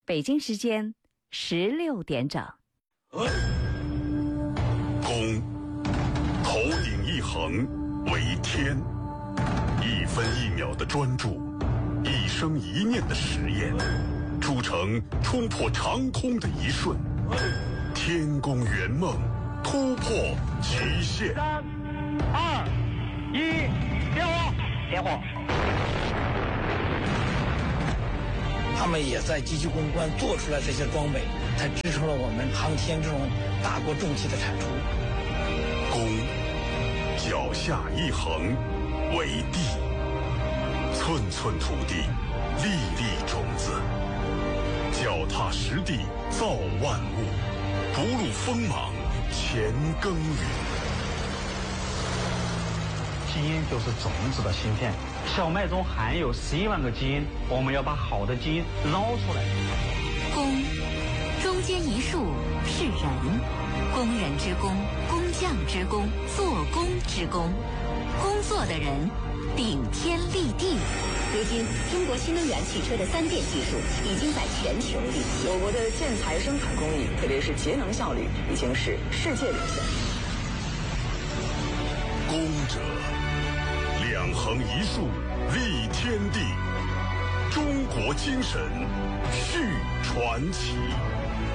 北京时间16点整。 公，头顶一横为天，一分一秒的专注，一生一念的实验，铸成冲破长空的一瞬。天宫圆梦，突破极限。 3、2、1，点火！点火！ 他们也在积极攻关做出来这些装备，才支撑了我们航天这种大国重器的产出。 公，脚下一横为地，寸寸土地，粒粒种子，脚踏实地造万物，不入锋芒前耕耘。 基因就是种子的芯片，小麦中含有11万个基因，我们要把好的基因捞出来。 工，中间一竖是人，工人之工，工匠之工，做工之工，工作的人顶天立地。 如今，中国新能源汽车的3电技术已经在全球领先。 我国的建材生产工艺，特别是节能效率，已经是世界领先。 工者，两横一竖立天地，中国精神续传奇。